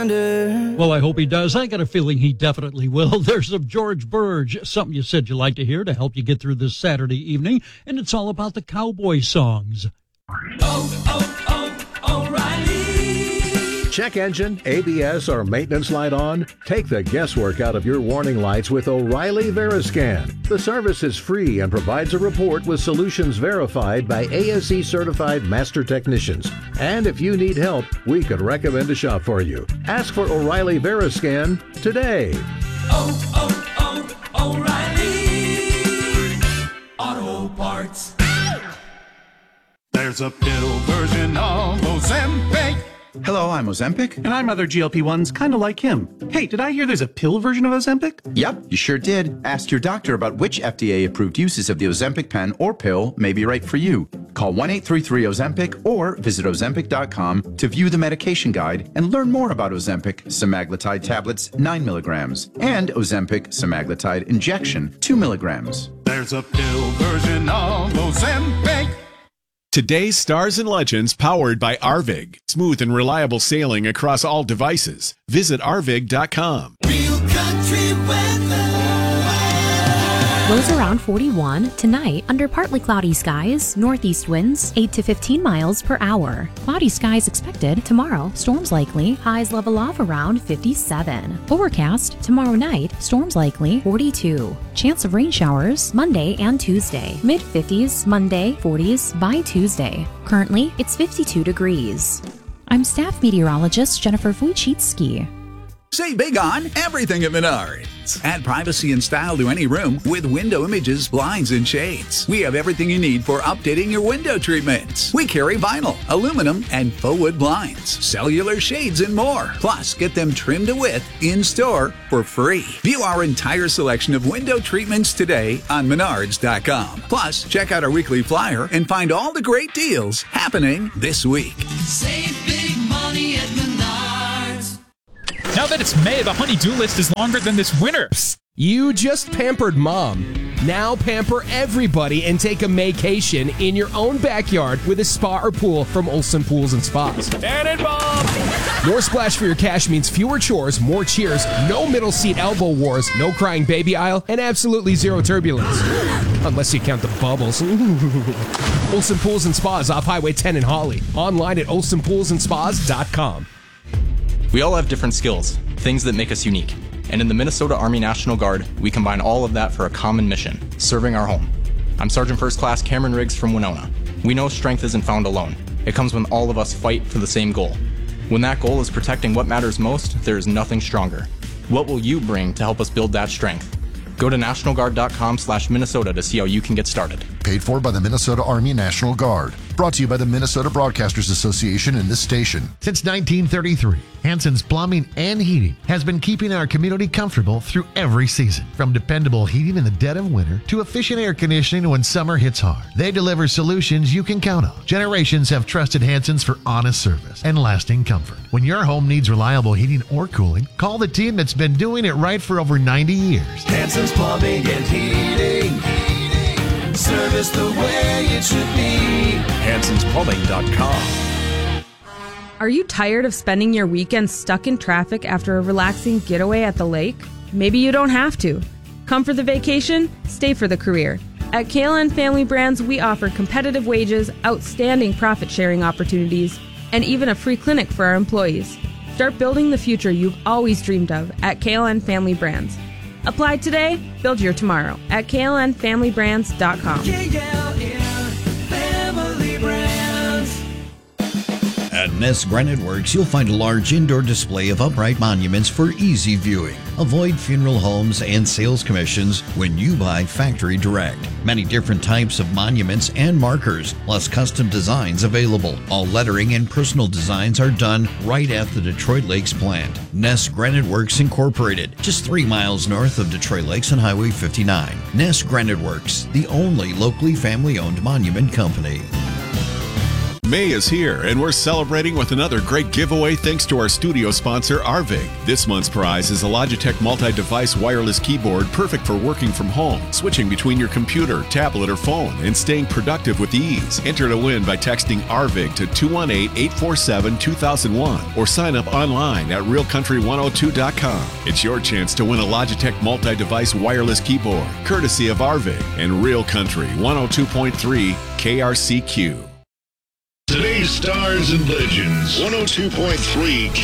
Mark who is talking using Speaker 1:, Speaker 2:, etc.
Speaker 1: reminder.
Speaker 2: Well, I hope he does. I got a feeling he definitely will. There's some George Burge, something you said you'd like to hear to help you get through this Saturday evening, and it's all about the cowboy songs.
Speaker 1: O'Reilly.
Speaker 3: Check engine, ABS, or maintenance light on? Take the guesswork out of your warning lights with O'Reilly Veriscan. The service is free and provides a report with solutions verified by ASE certified master technicians. And if you need help, we could recommend a shop for you. Ask for O'Reilly Veriscan today.
Speaker 4: O'Reilly Auto Parts.
Speaker 5: There's a pill version of Ozempic.
Speaker 6: Hello, I'm Ozempic.
Speaker 7: And I'm other GLP-1s kind of like him. Hey, did I hear there's a pill version of Ozempic?
Speaker 6: Yep, you sure did. Ask your doctor about which FDA-approved uses of the Ozempic pen or pill may be right for you. Call 1-833-OZEMPIC or visit Ozempic.com to view the medication guide and learn more about Ozempic semaglutide tablets 9 milligrams and Ozempic semaglutide injection 2 milligrams.
Speaker 5: There's a pill version of Ozempic.
Speaker 8: Today's Stars and Legends powered by Arvig. Smooth and reliable sailing across all devices. Visit Arvig.com.
Speaker 4: Real country weather.
Speaker 9: Lows around 41. Tonight, under partly cloudy skies, northeast winds 8 to 15 miles per hour. Cloudy skies expected tomorrow. Storms likely. Highs level off around 57. Overcast tomorrow night. Storms likely 42. Chance of rain showers Monday and Tuesday. Mid-50s Monday, 40s by Tuesday. Currently, it's 52 degrees. I'm staff meteorologist Jennifer Wojcicki.
Speaker 10: Say big on everything at Menards. Add privacy and style to any room with window images, blinds, and shades. We have everything you need for updating your window treatments. We carry vinyl, aluminum, and faux wood blinds, cellular shades, and more. Plus, get them trimmed to width in-store for free. View our entire selection of window treatments today on Menards.com. Plus, check out our weekly flyer and find all the great deals happening this week.
Speaker 4: Save big money at Menards.
Speaker 11: Now that it's May, the honey-do list is longer than this winter.
Speaker 12: Psst, you just pampered Mom. Now pamper everybody and take a Maycation in your own backyard with a spa or pool from Olsen Pools and Spas.
Speaker 11: Dan and Bob!
Speaker 12: More splash for your cash means fewer chores, more cheers, no middle seat elbow wars, no crying baby aisle, and absolutely zero turbulence. Unless you count the bubbles. Olsen Pools and Spas off Highway 10 in Hawley. Online at olsenpoolsandspas.com.
Speaker 13: We all have different skills, things that make us unique. And in the Minnesota Army National Guard, we combine all of that for a common mission, serving our home. I'm Sergeant First Class Cameron Riggs from Winona. We know strength isn't found alone. It comes when all of us fight for the same goal. When that goal is protecting what matters most, there is nothing stronger. What will you bring to help us build that strength? Go to nationalguard.com/Minnesota to see how you can get started.
Speaker 14: Paid for by the Minnesota Army National Guard. Brought to you by the Minnesota Broadcasters Association and this station.
Speaker 15: Since 1933, Hansen's Plumbing and Heating has been keeping our community comfortable through every season. From dependable heating in the dead of winter to efficient air conditioning when summer hits hard, they deliver solutions you can count on. Generations have trusted Hansen's for honest service and lasting comfort. When your home needs reliable heating or cooling, call the team that's been doing it right for over 90 years.
Speaker 4: Hansen's Plumbing and Heating. Service the way it should be.
Speaker 16: HansonsPlumbing.com. Are you tired of spending your weekend stuck in traffic after a relaxing getaway at the lake? Maybe you don't have to. Come for the vacation, stay for the career. At KLN Family Brands, we offer competitive wages, outstanding profit-sharing opportunities, and even a free clinic for our employees. Start building the future you've always dreamed of at KLN Family Brands. Apply today, build your tomorrow at klnfamilybrands.com.
Speaker 4: KLN Family Brands.
Speaker 17: At Ness Granite Works, you'll find a large indoor display of upright monuments for easy viewing. Avoid funeral homes and sales commissions when you buy factory direct. Many different types of monuments and markers, plus custom designs available. All lettering and personal designs are done right at the Detroit Lakes plant. Ness Granite Works Incorporated, just 3 miles north of Detroit Lakes on Highway 59. Ness Granite Works, the only locally family-owned monument company.
Speaker 8: May is here, and we're celebrating with another great giveaway thanks to our studio sponsor, Arvig. This month's prize is a Logitech multi-device wireless keyboard perfect for working from home, switching between your computer, tablet, or phone, and staying productive with ease. Enter to win by texting Arvig to 218-847-2001 or sign up online at realcountry102.com. It's your chance to win a Logitech multi-device wireless keyboard, courtesy of Arvig and Real Country 102.3 KRCQ.
Speaker 18: Today's Stars and Legends, 102.3